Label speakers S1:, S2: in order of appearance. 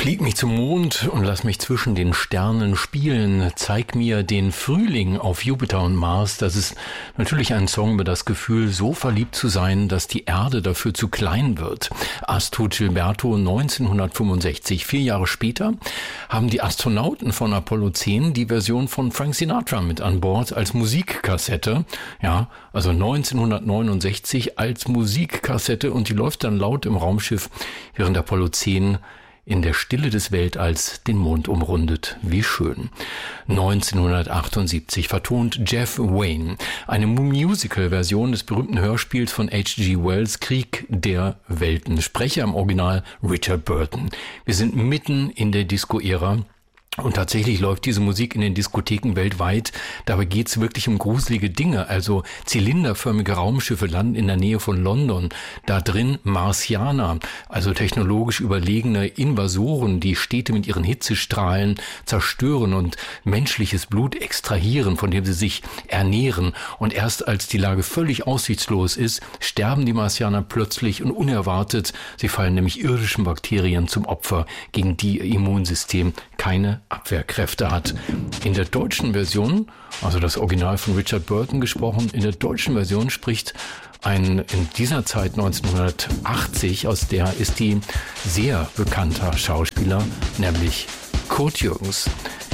S1: Flieg mich zum Mond und lass mich zwischen den Sternen spielen. Zeig mir den Frühling auf Jupiter und Mars. Das ist natürlich ein Song über das Gefühl, so verliebt zu sein, dass die Erde dafür zu klein wird. Astrud Gilberto 1965. 4 Jahre später haben die Astronauten von Apollo 10 die Version von Frank Sinatra mit an Bord als Musikkassette. Ja, also 1969 als Musikkassette, und die läuft dann laut im Raumschiff, während Apollo 10 in der Stille des Weltalls den Mond umrundet. Wie schön. 1978 vertont Jeff Wayne eine Musical-Version des berühmten Hörspiels von H.G. Wells Krieg der Welten. Sprecher im Original Richard Burton. Wir sind mitten in der Disco-Ära. Und tatsächlich läuft diese Musik in den Diskotheken weltweit. Dabei geht's wirklich um gruselige Dinge. Also zylinderförmige Raumschiffe landen in der Nähe von London. Da drin Marsianer, also technologisch überlegene Invasoren, die Städte mit ihren Hitzestrahlen zerstören und menschliches Blut extrahieren, von dem sie sich ernähren. Und erst als die Lage völlig aussichtslos ist, sterben die Marsianer plötzlich und unerwartet. Sie fallen nämlich irdischen Bakterien zum Opfer, gegen die ihr Immunsystem keine Abwehrkräfte hat. In der deutschen Version, also das Original von Richard Burton gesprochen, in der deutschen Version spricht ein in dieser Zeit 1980, aus der ist die sehr bekannter Schauspieler, nämlich Kurt Jürgens.